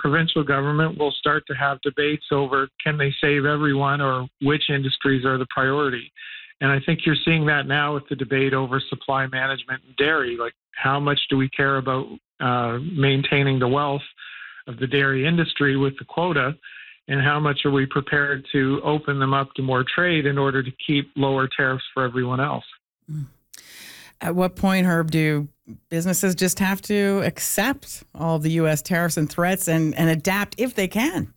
provincial government will start to have debates over can they save everyone or which industries are the priority. And I think you're seeing that now with the debate over supply management and dairy. Like, how much do we care about maintaining the wealth of the dairy industry with the quota, and how much are we prepared to open them up to more trade in order to keep lower tariffs for everyone else? At what point, Herb, do businesses just have to accept all of the U.S. tariffs and threats and adapt if they can?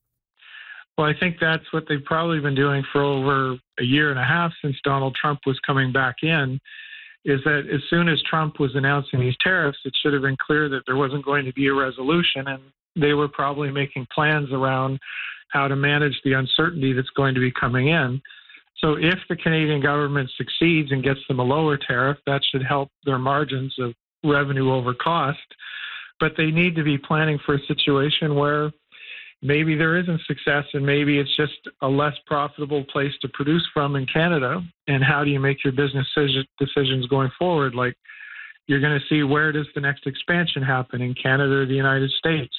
Well, I think that's what they've probably been doing for over a year and a half since Donald Trump was coming back in, is that as soon as Trump was announcing these tariffs, it should have been clear that there wasn't going to be a resolution, and they were probably making plans around how to manage the uncertainty that's going to be coming in. So if the Canadian government succeeds and gets them a lower tariff, that should help their margins of revenue over cost. But they need to be planning for a situation where maybe there isn't success and maybe it's just a less profitable place to produce from in Canada. And how do you make your business decisions going forward? Like, you're going to see, where does the next expansion happen, in Canada or the United States?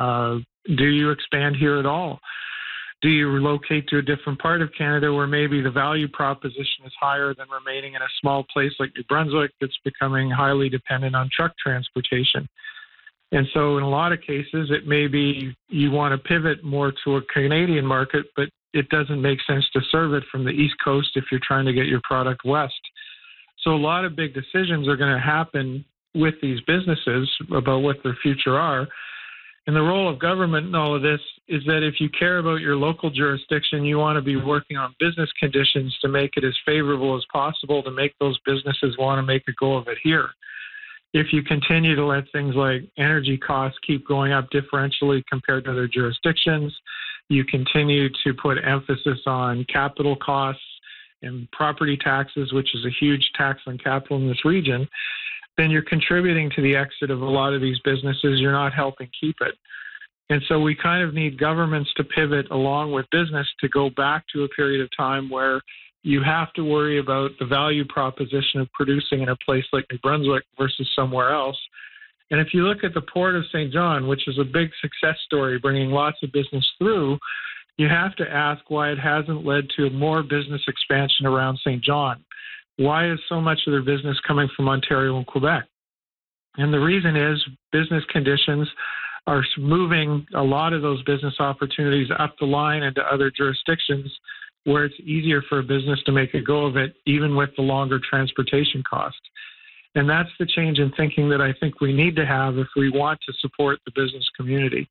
Do you expand here at all? Do you relocate to a different part of Canada where maybe the value proposition is higher than remaining in a small place like New Brunswick that's becoming highly dependent on truck transportation? And so in a lot of cases, it may be you want to pivot more to a Canadian market, but it doesn't make sense to serve it from the East Coast if you're trying to get your product west. So a lot of big decisions are going to happen with these businesses about what their future are. And the role of government in all of this is that if you care about your local jurisdiction, you want to be working on business conditions to make it as favorable as possible to make those businesses want to make a go of it here. If you continue to let things like energy costs keep going up differentially compared to other jurisdictions, you continue to put emphasis on capital costs and property taxes, which is a huge tax on capital in this region, then you're contributing to the exit of a lot of these businesses. You're not helping keep it. And so we kind of need governments to pivot along with business to go back to a period of time where you have to worry about the value proposition of producing in a place like New Brunswick versus somewhere else. And if you look at the Port of St. John, which is a big success story, bringing lots of business through, you have to ask why it hasn't led to more business expansion around St. John. Why is so much of their business coming from Ontario and Quebec? And the reason is business conditions are moving a lot of those business opportunities up the line into other jurisdictions where it's easier for a business to make a go of it, even with the longer transportation cost. And that's the change in thinking that I think we need to have if we want to support the business community.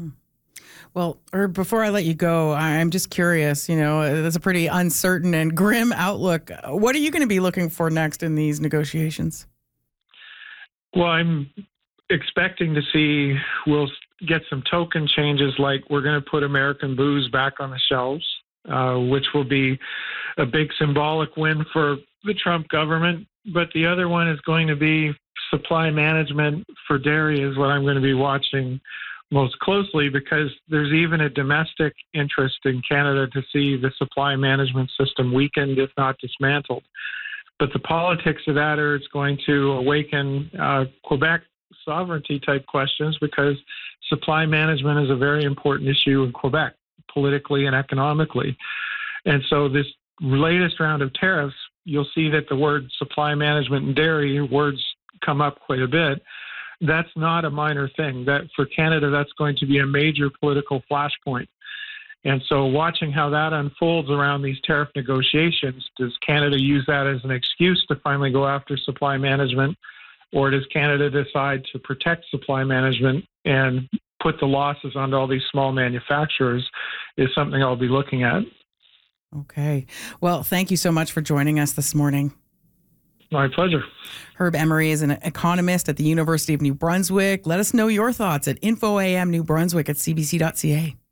Well, Herb, before I let you go, I'm just curious, that's a pretty uncertain and grim outlook. What are you going to be looking for next in these negotiations? Well, I'm expecting to see we'll get some token changes, like we're going to put American booze back on the shelves, which will be a big symbolic win for the Trump government. But the other one is going to be supply management for dairy, is what I'm going to be watching most closely, because there's even a domestic interest in Canada to see the supply management system weakened, if not dismantled. But the politics of that are it's going to awaken Quebec sovereignty type questions, because supply management is a very important issue in Quebec, politically and economically. And so this latest round of tariffs, you'll see that the word supply management and dairy words come up quite a bit. That's not a minor thing. That for Canada, that's going to be a major political flashpoint. And so watching how that unfolds around these tariff negotiations, does Canada use that as an excuse to finally go after supply management? Or does Canada decide to protect supply management and put the losses onto all these small manufacturers, is something I'll be looking at. Okay. Well, thank you so much for joining us this morning. My pleasure. Herb Emery is an economist at the University of New Brunswick. Let us know your thoughts at infoamnewbrunswick@cbc.ca.